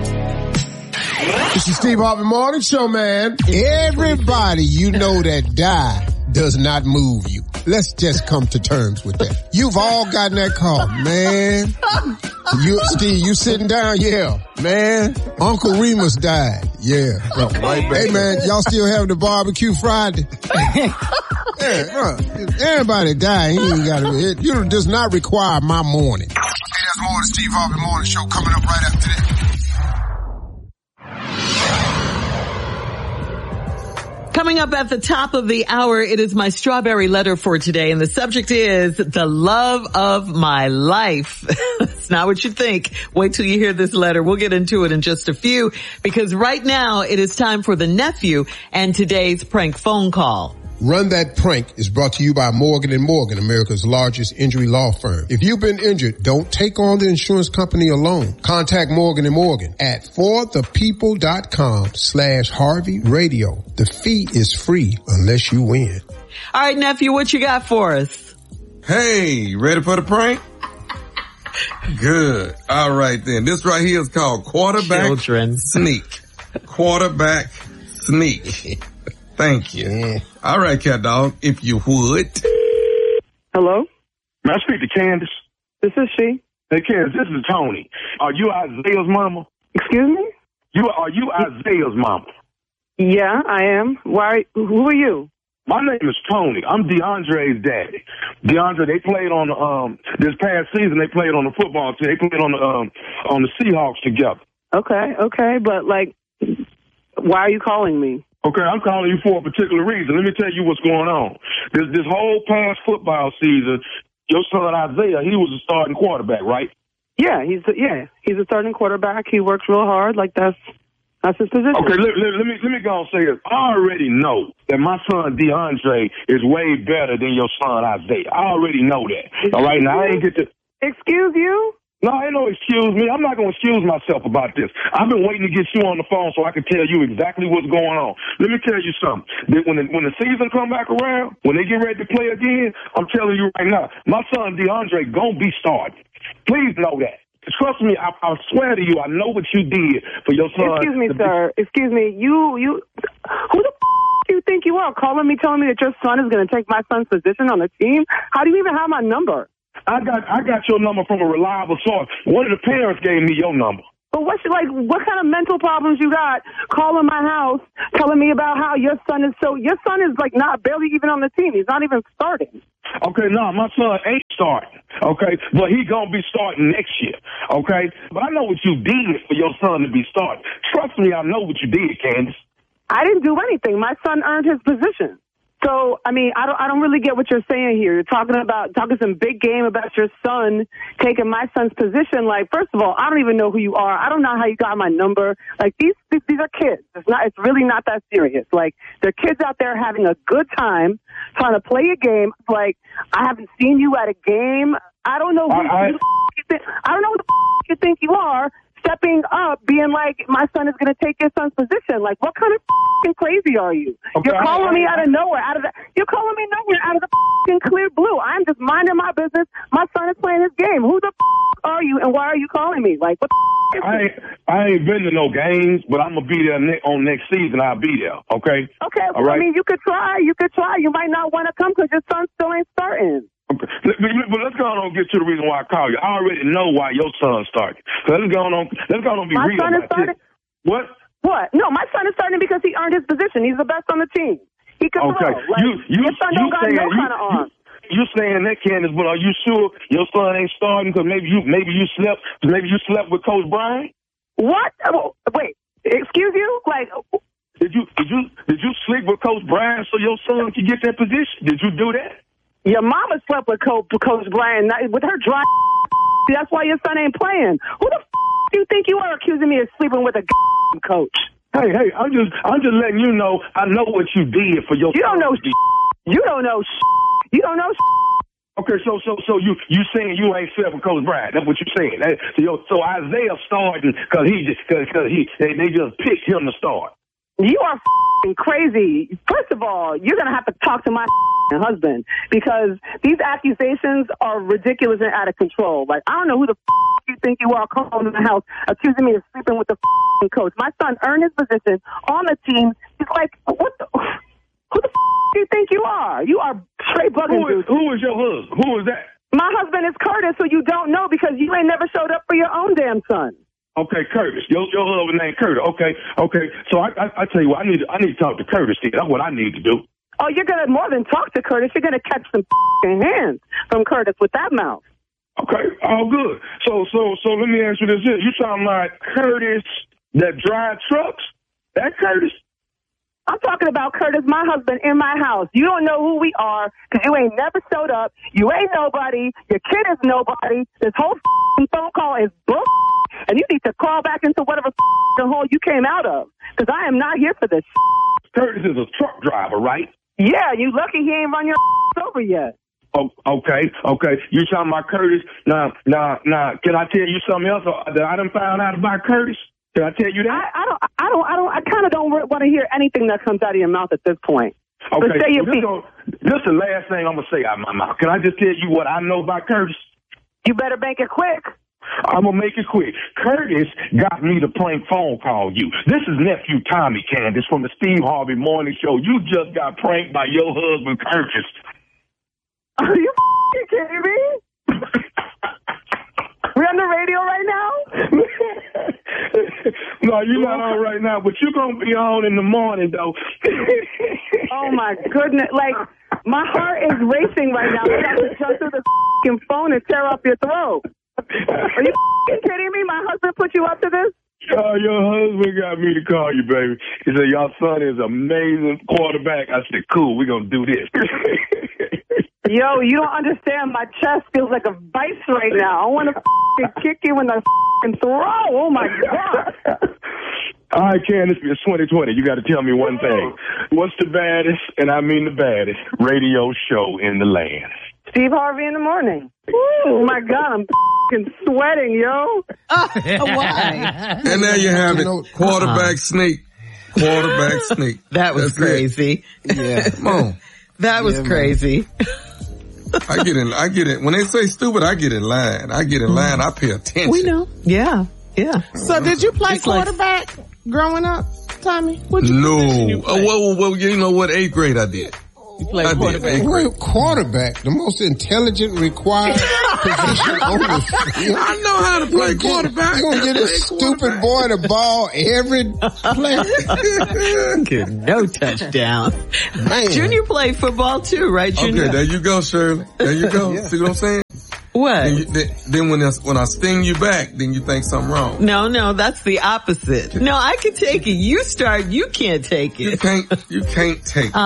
This is Steve Harvey Morning Show, man. Everybody you know that died does not move you. Let's just come to terms with that. You've all gotten that call, man. Steve, you sitting down? Yeah. Man, Uncle Remus died. Yeah. Hey, man, y'all still having the barbecue Friday? Everybody died. It does not require my morning. Hey, that's more of the Steve Harvey Morning Show coming up right after this. Coming up at the top of the hour, it is my strawberry letter for today, and the subject is the love of my life. It's not what you think. Wait till you hear this letter. We'll get into it in just a few, because right now it is time for the nephew and today's prank phone call. Run That Prank is brought to you by Morgan & Morgan, America's largest injury law firm. If you've been injured, don't take on the insurance company alone. Contact Morgan & Morgan at forthepeople.com/Harvey Radio. The fee is free unless you win. All right, nephew, what you got for us? Hey, ready for the prank? Good. All right then. This right here is called Quarterback Sneak. Quarterback Sneak. Thank you. Yeah. All right, cat dog, if you would. Hello? May I speak to Candace? This is she. Hey, Candace, this is Tony. Are you Isaiah's mama? Excuse me? Are you Isaiah's mama? Yeah, I am. Why? Who are you? My name is Tony. I'm DeAndre's daddy. DeAndre, they played on this past season. They played on the football team. They played on the Seahawks together. Okay, but why are you calling me? Okay, I'm calling you for a particular reason. Let me tell you what's going on. This whole past football season, your son Isaiah, he was a starting quarterback, right? Yeah, he's a starting quarterback. He works real hard. That's his position. Okay, let me go and say this. I already know that my son DeAndre is way better than your son Isaiah. I already know that. All right, now I ain't get to. Excuse you? No, ain't no excuse me. I'm not going to excuse myself about this. I've been waiting to get you on the phone so I can tell you exactly what's going on. Let me tell you something. When the season come back around, when they get ready to play again, I'm telling you right now, my son DeAndre going to be starting. Please know that. Trust me, I swear to you, I know what you did for your son. Excuse me, sir. Excuse me. You, who the do you think you are? Calling me, telling me that your son is going to take my son's position on the team? How do you even have my number? I got your number from a reliable source. One of the parents gave me your number. But what kind of mental problems you got calling my house, telling me about how your son is not barely even on the team. He's not even starting. Okay, no, my son ain't starting, okay? But he gonna be starting next year, okay? But I know what you did for your son to be starting. Trust me, I know what you did, Candace. I didn't do anything. My son earned his position. So, I mean, I don't really get what you're saying here. You're talking some big game about your son taking my son's position. Like, first of all, I don't even know who you are. I don't know how you got my number. Like, these are kids. It's really not that serious. Like, they're kids out there having a good time, trying to play a game. Like, I haven't seen you at a game. I don't know who you think you are. Stepping up, being like, my son is going to take your son's position. Like, what kind of crazy are you? Okay, you're calling me out of nowhere, out of the clear blue. I'm just minding my business. My son is playing his game. Who the are you, and why are you calling me? Like, what I ain't been to no games, but I'm going to be there on next season. I'll be there, okay? Okay, well, right. I mean, you could try. You might not want to come because your son still ain't starting. Okay. But let's go on and get to the reason why I call you. I already know why your son started. So let's go on and be real. My son is starting? What? No, my son is starting because he earned his position. He's the best on the team. He can throw. Like, your son don't got no kind of arm. You saying that, Candace, but are you sure your son ain't starting because maybe you slept with Coach Brian? What? Wait, excuse you? Like, did you sleep with Coach Brian so your son could get that position? Did you do that? Your mama slept with Coach Brian with her dry. That's why your son ain't playing. Who the do you think you are accusing me of sleeping with a coach? Hey, I'm just letting you know I know what you did for your. You don't know. You don't know. You don't know. Okay, so you saying you ain't slept with Coach Brian? That's what you saying. So Isaiah starting because they just picked him to start. You are crazy. First of all, you're gonna have to talk to my husband, because these accusations are ridiculous and out of control. Like, I don't know who the you think you are calling in the house accusing me of sleeping with the coach. My son earned his position on the team. He's like, what the... Who the do you think you are? You are straight bugging. Who is your husband? Who is that? My husband is Curtis, who you don't know because you ain't never showed up for your own damn son. Okay, Curtis. Your husband named Curtis. Okay. So I tell you what, I need to talk to Curtis. That's what I need to do. Oh, you're gonna more than talk to Curtis. You're gonna catch some hands from Curtis with that mouth. Okay, all good. So let me ask you this: you sound like Curtis that drive trucks? That Curtis? I'm talking about Curtis, my husband, in my house. You don't know who we are because you ain't never showed up. You ain't nobody. Your kid is nobody. This whole phone call is bull, and you need to crawl back into whatever hole you came out of because I am not here for this. Curtis is a truck driver, right? Yeah, you lucky he ain't run your over yet. Oh, okay. You talking about Curtis? Now, can I tell you something else that I done found out about Curtis? Can I tell you that? I kind of don't want to hear anything that comes out of your mouth at this point. Okay. But say your piece. This is the last thing I'm going to say out of my mouth. Can I just tell you what I know about Curtis? You better make it quick. I'm going to make it quick. Curtis got me to prank phone call you. This is nephew Tommy, Candace, from the Steve Harvey Morning Show. You just got pranked by your husband, Curtis. Are you kidding me? We're on the radio right now? No, you're not on right now, but you're going to be on in the morning, though. Oh, my goodness. Like, my heart is racing right now. I have to jump through the phone and tear up your throat. Are you kidding me? My husband put you up to this? Your husband got me to call you, baby. He said, your son is an amazing quarterback. I said, cool, we're going to do this. Yo, you don't understand. My chest feels like a vice right now. I want to kick you in the throw. Oh, my God. All right, Candace, it's 2020. You got to tell me one thing. What's the baddest, and I mean the baddest, radio show in the land? Steve Harvey in the morning. Oh, my God. I'm sweating, yo. Why? And there you have it. Quarterback sneak. Quarterback sneak. That was crazy. Yeah. Come on. That was crazy. I get it. When they say stupid, I get in line. I pay attention. We know. Yeah. So did you play quarterback growing up, Tommy? No. Well, you know what? 8th grade I did. You played quarterback. Quarterback, the most intelligent required position on the field. I know how to play quarterback. You're going to get a stupid boy the ball every play. Get no touchdown. Man. Junior played football too, right, Junior? Okay, there you go, Shirley. There you go. Yeah. See what I'm saying? What? Then when I sting you back, then you think something wrong. No, that's the opposite. No, I can take it. You start, you can't take it. You can't take it.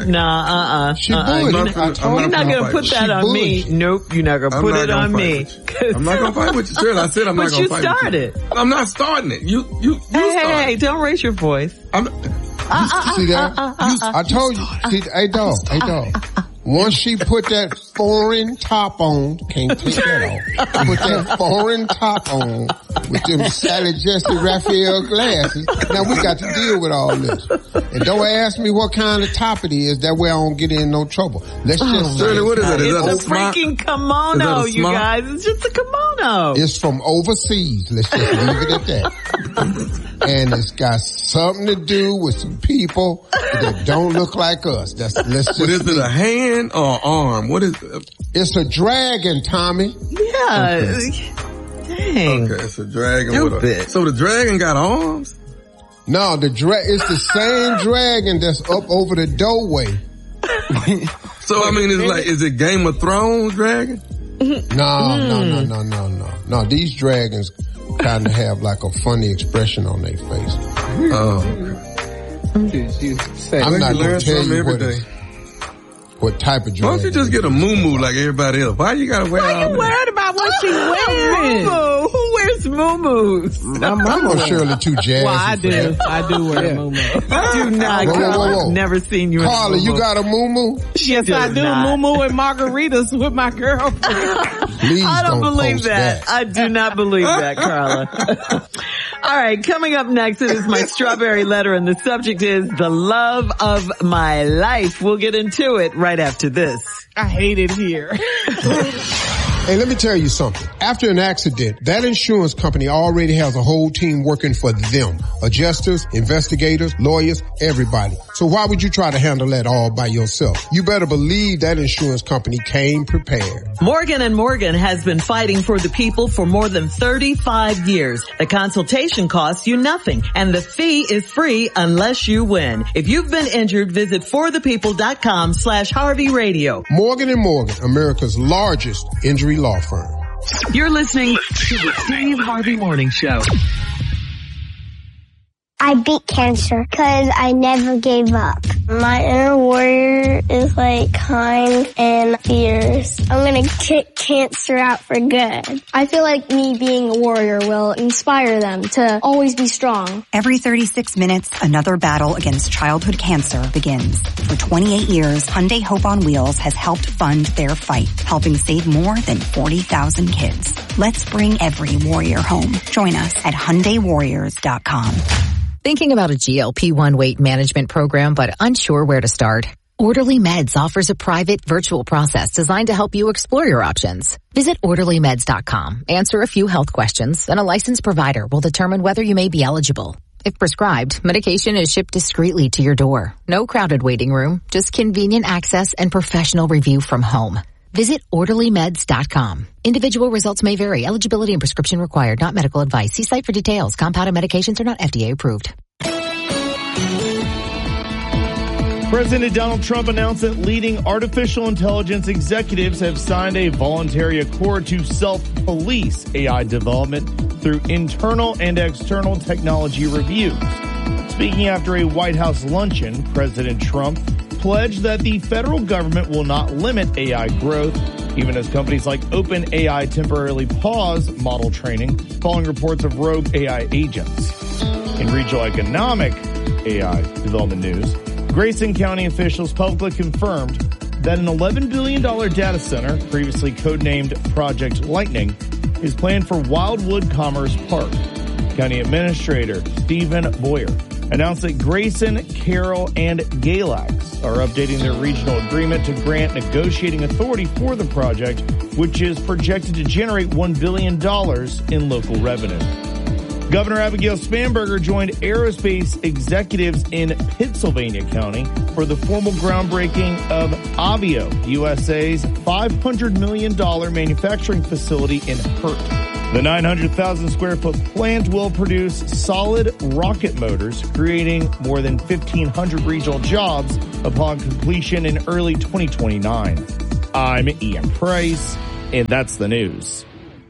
She bullied. You're not going to put that on me. Nope, you're not going to put it on me. I'm not going to fight with you, Shirley. I said I'm not going to fight with you. But you started. I'm not starting it. You started. Hey, don't raise your voice. See that? I told you. Hey, dog. Once she put that foreign top on, can't take that off. Put that foreign top on with them Sally Jesse Raphael glasses. Now we got to deal with all this. And don't ask me what kind of top it is. That way I don't get in no trouble. Let's just say what is it? It's a freaking kimono, you guys. It's just a kimono. It's from overseas. Let's just leave it at that. And it's got something to do with some people that don't look like us. What is it, a hand or arm? What is it? It's a dragon, Tommy. Yeah. Okay. Dang. Okay, it's a dragon. So the dragon got arms? No, it's the same dragon that's up over the doorway. So, I mean, is it Game of Thrones dragon? No. These dragons kind of have like a funny expression on their face. Oh. I'm not going to tell you what type of dragon. Why don't you just get a muumuu like everybody else? Why you got to wear all that? Why are you worried about what she's wearing? Who wears muumuus? I'm on Shirley too jazzy. Well, I do wear a muumuu. I do not. I've never seen you in Carla, you got a muumuu? Yes, I do. Muumuu and margaritas with my girlfriend. Please I don't believe that. I do not believe that, Carla. All right, coming up next, it is my strawberry letter, and the subject is the love of my life. We'll get into it right after this. I hate it here. Hey, let me tell you something. After an accident, that insurance company already has a whole team working for them. Adjusters, investigators, lawyers, everybody. So why would you try to handle that all by yourself? You better believe that insurance company came prepared. Morgan & Morgan has been fighting for the people for more than 35 years. The consultation costs you nothing, and the fee is free unless you win. If you've been injured, visit forthepeople.com/Harvey Radio. Morgan & Morgan, America's largest injury law firm. You're listening to the Steve Harvey Morning Show. I beat cancer because I never gave up. My inner warrior is like kind and fierce. I'm going to kick cancer out for good. I feel like me being a warrior will inspire them to always be strong. Every 36 minutes, another battle against childhood cancer begins. For 28 years, Hyundai Hope on Wheels has helped fund their fight, helping save more than 40,000 kids. Let's bring every warrior home. Join us at HyundaiWarriors.com. Thinking about a GLP-1 weight management program but unsure where to start? Orderly Meds offers a private virtual process designed to help you explore your options. Visit OrderlyMeds.com, answer a few health questions, and a licensed provider will determine whether you may be eligible. If prescribed, medication is shipped discreetly to your door. No crowded waiting room, just convenient access and professional review from home. Visit OrderlyMeds.com. Individual results may vary. Eligibility and prescription required. Not medical advice. See site for details. Compounded medications are not FDA approved. President Donald Trump announced that leading artificial intelligence executives have signed a voluntary accord to self-police AI development through internal and external technology reviews. Speaking after a White House luncheon, President Trump pledged that the federal government will not limit AI growth, even as companies like OpenAI temporarily pause model training following reports of rogue AI agents. In regional economic AI development news, Grayson County officials publicly confirmed that an $11 billion data center, previously codenamed Project Lightning, is planned for Wildwood Commerce Park. County Administrator Stephen Boyer announced that Grayson, Carroll, and Galax are updating their regional agreement to grant negotiating authority for the project, which is projected to generate $1 billion in local revenue. Governor Abigail Spanberger joined aerospace executives in Pittsylvania County for the formal groundbreaking of Avio, USA's $500 million manufacturing facility in Hurt. The 900,000 square foot plant will produce solid rocket motors, creating more than 1,500 regional jobs upon completion in early 2029. I'm Ian Price, and that's the news.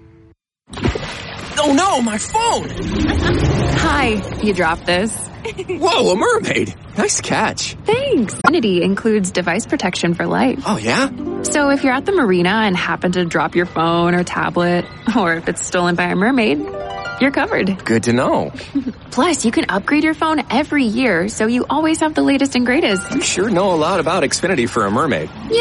Oh no, my phone! Hi, you dropped this. Whoa, a mermaid! Nice catch. Thanks. Infinity includes device protection for life. Oh yeah? So if you're at the marina and happen to drop your phone or tablet, or if it's stolen by a mermaid, you're covered. Good to know. Plus, you can upgrade your phone every year, so you always have the latest and greatest. You sure know a lot about Xfinity for a mermaid.